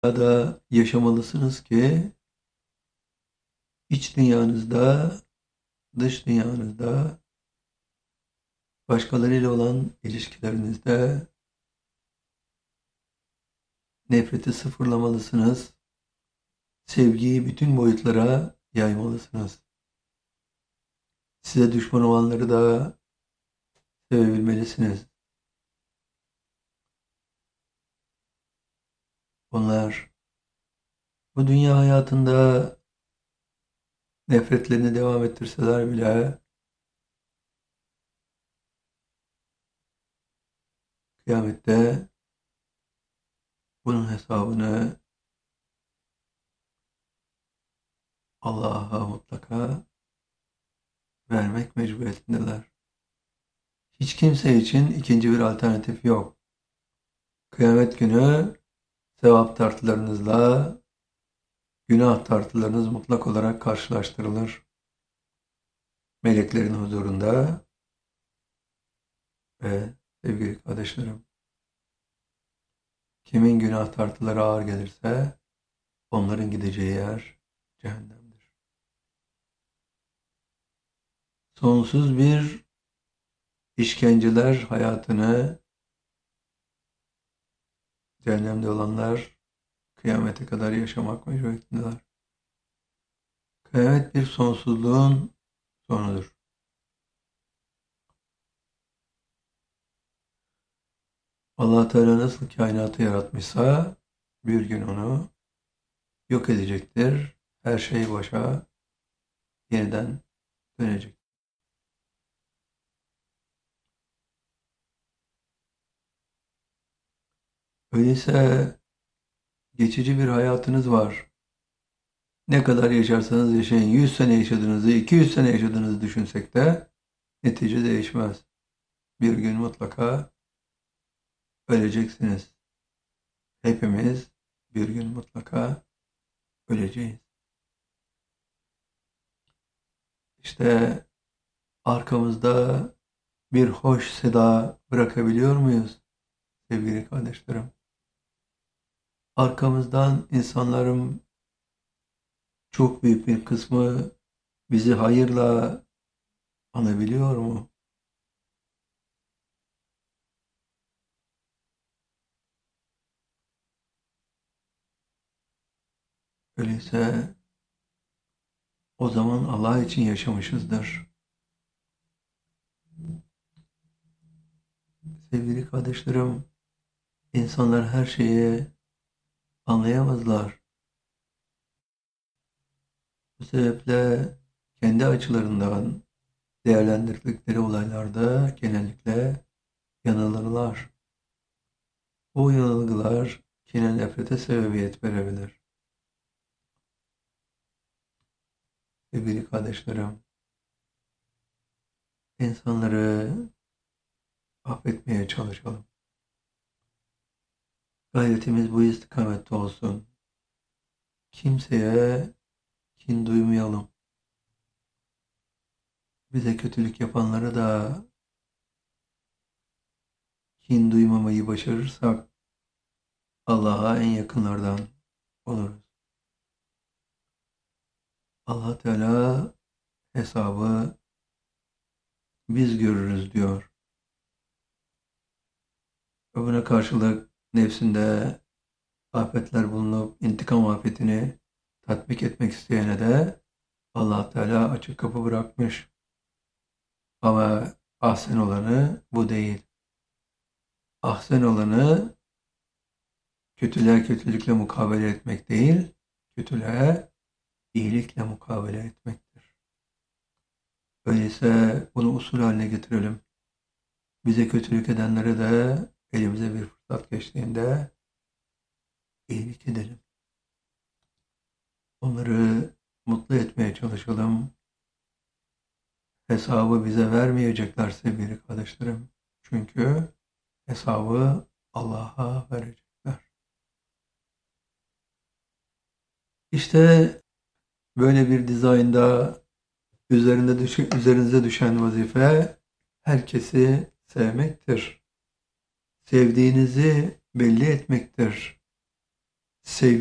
da yaşamalısınız ki iç dünyanızda, dış dünyanızda, başkalarıyla olan ilişkilerinizde nefreti sıfırlamalısınız. Sevgiyi bütün boyutlara yaymalısınız. Size düşman olanları da sevebilmelisiniz. Onlar bu dünya hayatında nefretlerini devam ettirseler bile kıyamette bunun hesabını Allah'a mutlaka vermek mecburiyetindeler. Hiç kimse için ikinci bir alternatif yok. Kıyamet günü sevap tartılarınızla günah tartılarınız mutlak olarak karşılaştırılır. Meleklerin huzurunda ve sevgili kardeşlerim, kimin günah tartıları ağır gelirse onların gideceği yer cehennemdir. Sonsuz bir işkenceler hayatını cehennemde olanlar kıyamete kadar yaşamak mecburiyetindeler. Kıyamet bir sonsuzluğun sonudur. Allah Teala nasıl kainatı yaratmışsa bir gün onu yok edecektir. Her şey başa yeniden dönecek. Öyleyse geçici bir hayatınız var. Ne kadar yaşarsanız yaşayın, 100 sene yaşadığınızı, 200 sene yaşadığınızı düşünsek de netice değişmez. Bir gün mutlaka öleceksiniz. Hepimiz bir gün mutlaka öleceğiz. İşte arkamızda bir hoş seda bırakabiliyor muyuz sevgili kardeşlerim? Arkamızdan insanların çok büyük bir kısmı bizi hayırla anabiliyor mu? Öyleyse o zaman Allah için yaşamışızdır. Sevgili kardeşlerim, insanlar her şeyi anlayamazlar. Bu sebeple kendi açılarından değerlendirdikleri olaylarda genellikle yanılırlar. Bu yanılgılar kine nefrete sebebiyet verebilir. Sevgili kardeşlerim, insanları affetmeye çalışalım. Gayretimiz bu istikamette olsun. Kimseye kin duymayalım. Bize kötülük yapanlara da kin duymamayı başarırsak Allah'a en yakınlardan oluruz. Allah Teala hesabı biz görürüz diyor. Ve buna karşılık nefsinde afetler bulunup intikam afetini tatbik etmek isteyene de Allah Teala açık kapı bırakmış. Ama ahsen olanı bu değil. Ahsen olanı kötülüğe kötülükle mukabele etmek değil, kötülüğe iyilikle mukabele etmektir. Öyleyse bunu usul haline getirelim. Bize kötülük edenlere de elimize bir fırsat geçtiğinde iyilik edelim. Onları mutlu etmeye çalışalım. Hesabı bize vermeyecekler sevgili kardeşlerim. Çünkü hesabı Allah'a verecekler. İşte böyle bir dizaynda üzerinize düşen vazife herkesi sevmektir. Sevdiğinizi belli etmektir. sevgi